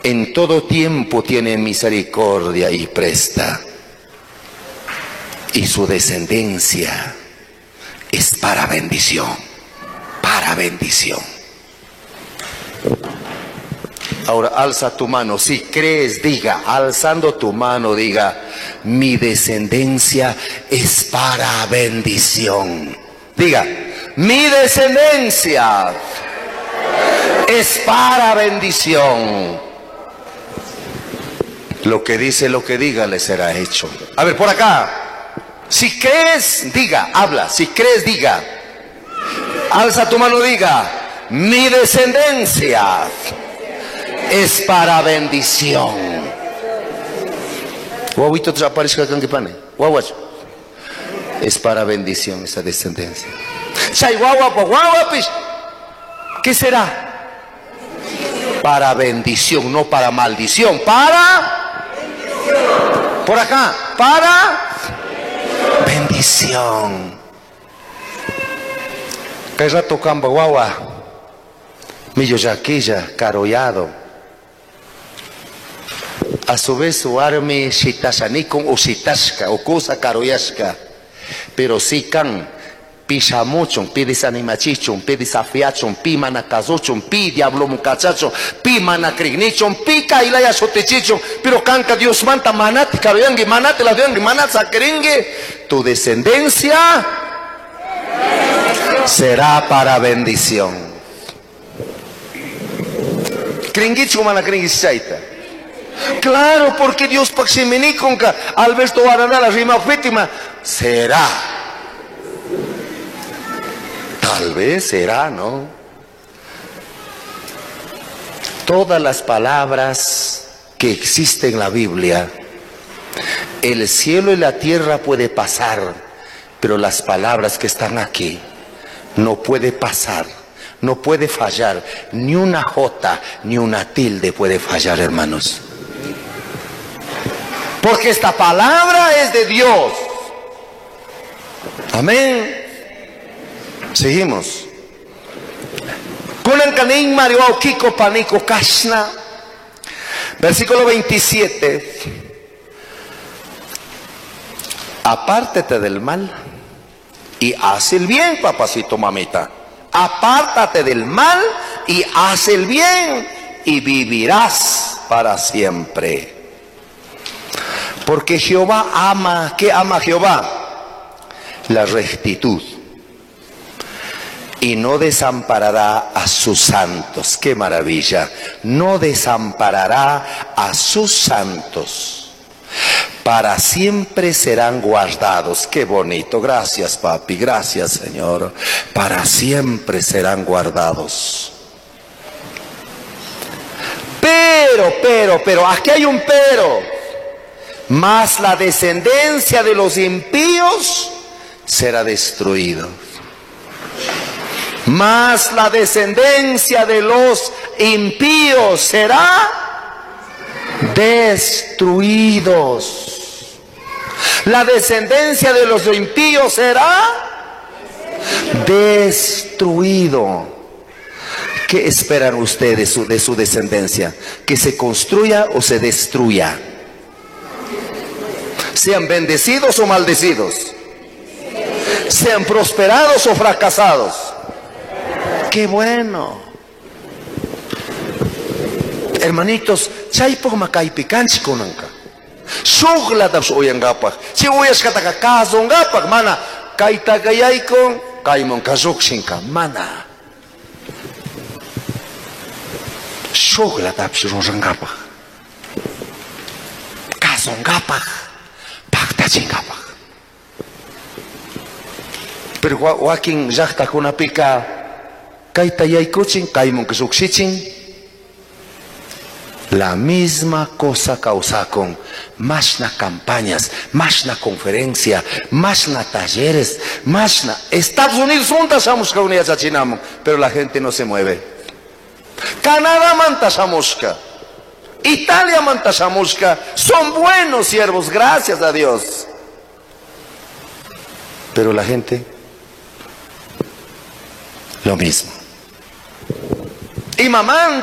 en todo tiempo tiene misericordia y presta, y su descendencia es para bendición, para bendición. Ahora alza tu mano, si crees, diga, alzando tu mano, diga: mi descendencia es para bendición. Diga: mi descendencia es para bendición. Lo que dice, lo que diga, le será hecho. A ver, por acá. Si crees, diga, habla. Si crees, diga. Alza tu mano, diga: mi descendencia es para bendición. Es para bendición esa descendencia. ¿Qué será? Para bendición, no para maldición. Para, por acá, para bendición. Que rato camba guagua, millo yaquilla, carollado. A su vez su arme shitasanikon o shitashka o cosa caroyashka. Pero si can pichamuchon, pi desanimachichon, pi desafiachon, pi manakazochon, pi diablo mucachachon, pi manakrignichon, pi kailaya sotechichon, pero canca Dios manta manati caroyangi, manate la veangi, manat sakeringue, tu descendencia será para bendición. Kringichu manakringichaita. Claro, porque Dios paximini conca Alberto Barana la rima víctima será. Tal vez será, ¿no? Todas las palabras que existen en la Biblia, el cielo y la tierra puede pasar, pero las palabras que están aquí no puede pasar, no puede fallar, ni una jota, ni una tilde puede fallar, hermanos. Porque esta palabra es de Dios. Amén. Seguimos. Versículo 27. Apártate del mal y haz el bien, papacito, mamita. Apártate del mal y haz el bien y vivirás para siempre. Porque Jehová ama, ¿qué ama Jehová? La rectitud. Y no desamparará a sus santos. ¡Qué maravilla! No desamparará a sus santos. Para siempre serán guardados. ¡Qué bonito! Gracias, papi. Gracias, Señor. Para siempre serán guardados. Pero, aquí hay un pero. Mas la descendencia de los impíos será destruida. Mas la descendencia de los impíos será destruidos. La descendencia de los impíos será destruido. ¿Qué esperan ustedes de su descendencia? ¿Que se construya o se destruya? Sean bendecidos o maldecidos, sean prosperados o fracasados. ¡Qué bueno! Hermanitos, chaypo makaipikanchi konanka. Shugla dabs oyangapak. Si oyas kataka kazongapak mana kaitagayaikon kaimon kazukshinka mana. Shugla dabs ronrangapak. Kazongapak. Pero Joaquín Jacta con pica kaita yaikuchin kaimon kesuksichin. La misma cosa causa con más na campañas, más na conferencia, más na talleres, más na Estados Unidos juntas que unidad chinamo, pero la gente no se mueve. Canadá manta shamushka, Italia manta shamushka, son buenos siervos, gracias a Dios. Pero la gente, lo mismo. Y mamá